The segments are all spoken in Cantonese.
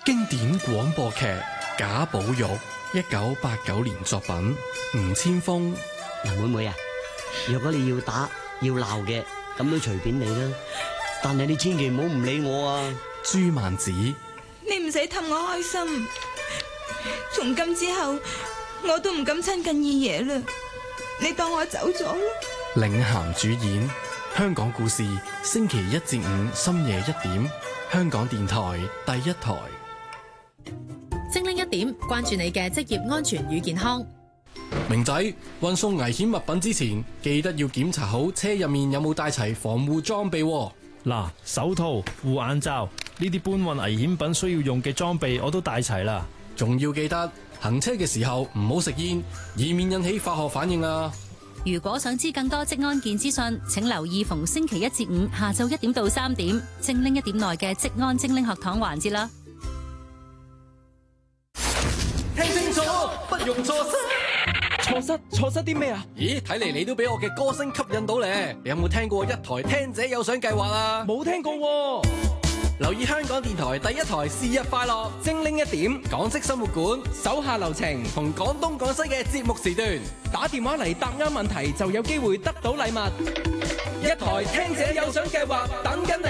經典廣播劇《賈寶玉》，1989年作品，吳千峰。 妹妹啊，若果你要打要鬧嘅，咁都隨便你啦。但係你千祈唔好唔理我啊！ 朱曼子， 你唔使氹我開心。從今之後，我都唔敢親近二爺啦。你當我走咗啦。 領銜主演，香港故事，星期一至五深夜1點，香港電台第一台。 精靈一點，關注你嘅職業安全與健康。 明仔，運送危險物品之前，記得要檢查好車入面有冇帶齊防護裝備。 嗱，手套、護眼罩呢啲搬運危險品需要用嘅裝備我都帶齊啦。 仲要記得行車嘅時候唔好食煙，以免引起化學反應啊！ 如果想知更多職安健資訊，請留意逢星期一至五下晝1點到3點，精靈一點內嘅職安精靈學堂環節啦。 聽清楚，不容錯失。錯失啲咩啊？ 咦，睇嚟你都俾我嘅歌聲吸引到咧。你有冇聽過一台聽者有獎計劃啊？ 冇聽過喎。 留意香港電台第一台，是日快樂， 精靈一點， 港式生活館， 手下留情， 同廣東廣西嘅節目時段， 打電話嚟答啱問題就有機會得到禮物。一台聽者有獎計劃等緊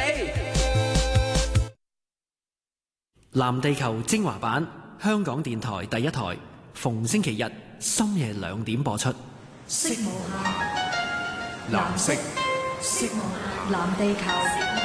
你。 藍地球精華版，香港電台第一台，逢星期日深夜2點播出。 色無限， 藍色， 色無限，藍地球。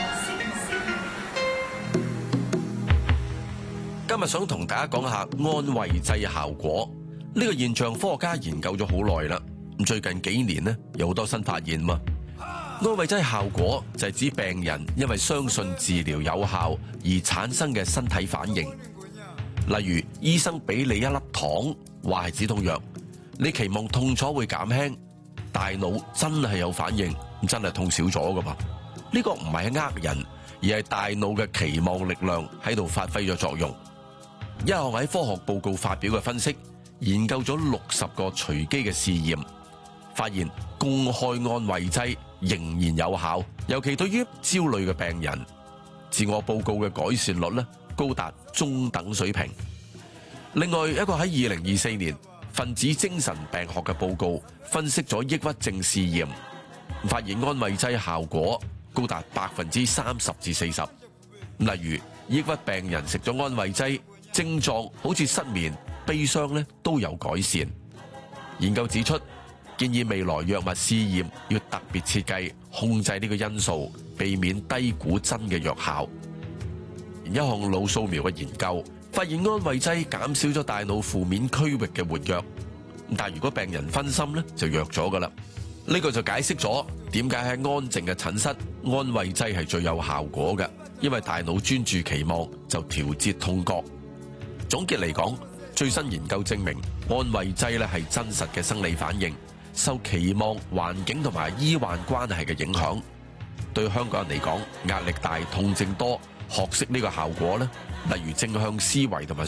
今日想同大家講下安慰劑效果呢個現象，科學家研究咗好耐啦。咁最近幾年呢，有好多新發現嘛。安慰劑效果就係指病人因為相信治療有效而產生嘅身體反應。例如醫生俾你一粒糖，話係止痛藥，你期望痛楚會減輕，大腦真係有反應，真係痛少咗噶噃。呢個唔係呃人，而係大腦嘅期望力量喺度發揮咗作用。一項喺科學報告發表嘅分析，研究咗60個隨機嘅試驗，發現公開安慰劑仍然有效，尤其對於焦慮嘅病人，自我報告嘅改善率高達中等水平。另外一個喺2024年分子精神病學嘅報告，分析咗抑鬱症試驗，發現安慰劑效果高達30%至40%。例如抑鬱病人食咗安慰劑，症狀好似失眠、悲傷都有改善。研究指出，建議未來藥物試驗要特別設計，控制呢個因素，避免低估真嘅藥效。一項腦掃描嘅研究發現，安慰劑減少咗大腦負面區域嘅活躍，但如果病人分心就弱咗噶啦。呢個就解釋咗點解喺安靜嘅診室，安慰劑係最有效果嘅，因為大腦專注期望就調節痛覺。總結嚟講，最新研究證明，安慰劑係真實嘅生理反應，受期望、環境同埋醫患關係嘅影響。對香港人嚟講，壓力大、痛症多，學識呢個效果例如正向思維同埋